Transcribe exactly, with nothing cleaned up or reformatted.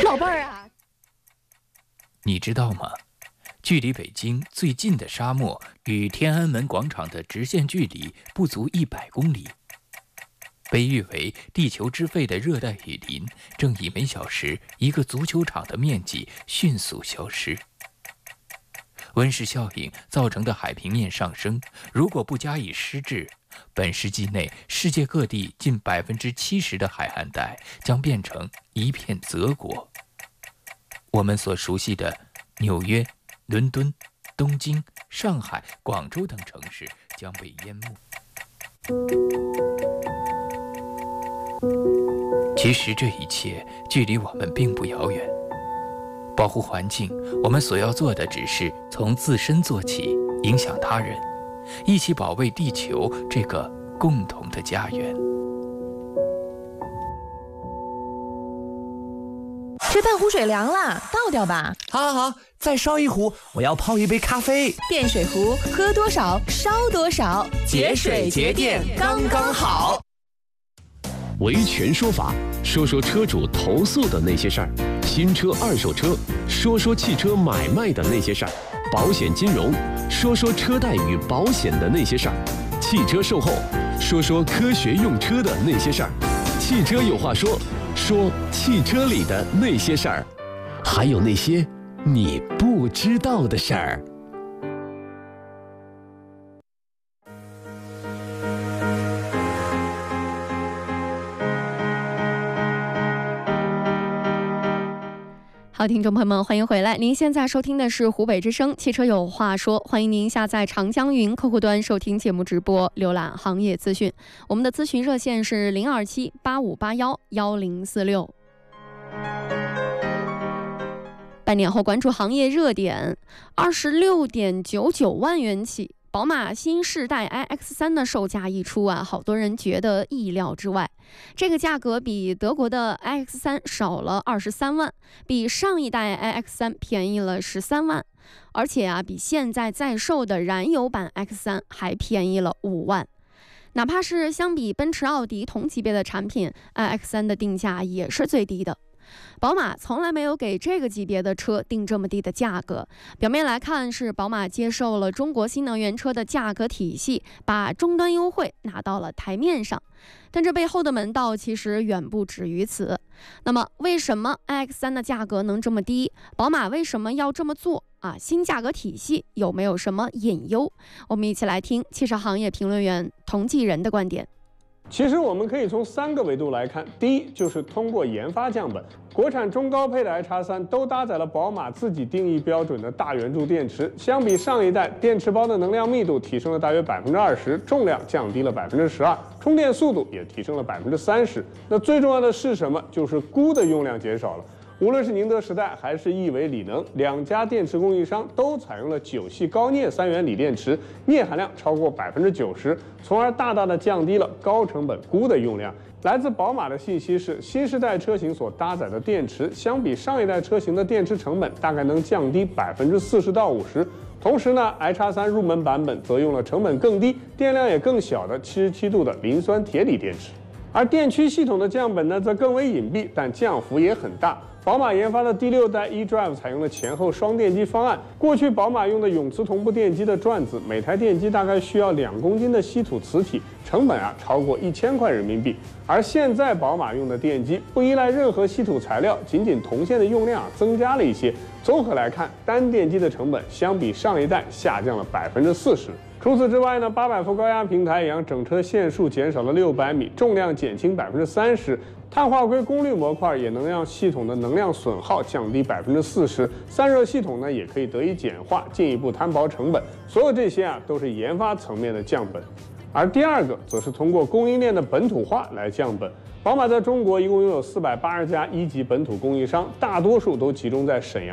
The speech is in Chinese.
老伴儿啊， 你知道吗？距离北京最近的沙漠与天安门广场的直线距离不足一百公里。被誉为地球之肺的热带雨林，正以每小时一个足球场的面积迅速消失。温室效应造成的海平面上升，如果不加以施治，本世纪内世界各地近百分之七十的海岸带将变成一片泽国。我们所熟悉的纽约、伦敦、东京、上海、广州等城市将被淹没。其实这一切距离我们并不遥远。保护环境，我们所要做的只是从自身做起，影响他人，一起保卫地球这个共同的家园。 这半壶水凉了，倒掉吧。 好好好，再烧一壶，我要泡一杯咖啡。 电水壶，喝多少烧多少， 节水节电刚刚好。 维权说法，说说车主投诉的那些事儿；新车、二手车，说说汽车买卖的那些事儿；保险金融，说说车贷与保险的那些事儿；汽车售后，说说科学用车的那些事儿；汽车有话说，说汽车里的那些事儿，还有那些你不知道的事儿。 好，听众朋友们，欢迎回来。您现在收听的是湖北之声汽车有话说，欢迎您下载长江云客户端收听节目直播，浏览行业资讯。我们的咨询热线是零二七八五八幺幺零四六。半年后关注行业热点，二十六点九九万元起。宝马新世代 I X 三 的售价一出啊，好多人觉得意料之外。这个价格比德国的 I X 三 少了二十三万，比上一代 I X 三 便宜了十三万，而且啊，比现在在售的燃油版 X 三 还便宜了五万。哪怕是相比奔驰、奥迪同级别的产品 ，I X 三 的定价也是最低的。宝马从来没有给这个级别的车定这么低的价格，表面来看是宝马接受了中国新能源车的价格体系，把终端优惠拿到了台面上，但这背后的门道其实远不止于此。那么为什么 I X 三 的价格能这么低？宝马为什么要这么做啊？新价格体系有没有什么隐忧？我们一起来听汽车行业评论员童继仁的观点。 其实我们可以从三个维度来看，第一就是通过研发降本，国产中高配的 I X 三 都搭载了宝马自己定义标准的大圆柱电池，相比上一代，电池包的能量密度提升了大约百分之二十，重量降低了百分之十二，充电速度也提升了百分之三十。那最重要的是什么？就是钴的用量减少了。无论是宁德时代还是亿纬锂能，两家电池供应商都采用了九系高镍三元锂电池，镍含量超过百分之九十，从而大大的降低了高成本钴的用量。来自宝马的信息是，新世代车型所搭载的电池，相比上一代车型的电池成本大概能降低百分之四十到五十。同时呢 ，I X 三 入门版本则用了成本更低、电量也更小的七十七度的磷酸铁锂电池。而电驱系统的降本呢，则更为隐蔽，但降幅也很大。宝马研发的第六代 eDrive 采用了前后双电机方案。过去宝马用的永磁同步电机的转子，每台电机大概需要两公斤的稀土磁体，成本啊超过一千块人民币。而现在宝马用的电机不依赖任何稀土材料，仅仅铜线的用量增加了一些。综合来看，单电机的成本相比上一代下降了百分之四十。除此之外呢，八百伏高压平台也让整车线数减少了六百米，重量减轻百分之三十。碳化硅功率模块也能让系统的能量损耗降低百分之四十，散热系统呢也可以得以简化，进一步摊薄成本。所有这些啊都是研发层面的降本。而第二个则是通过供应链的本土化来降本。宝马在中国一共拥有四百八十家一级本土供应商，大多数都集中在沈阳。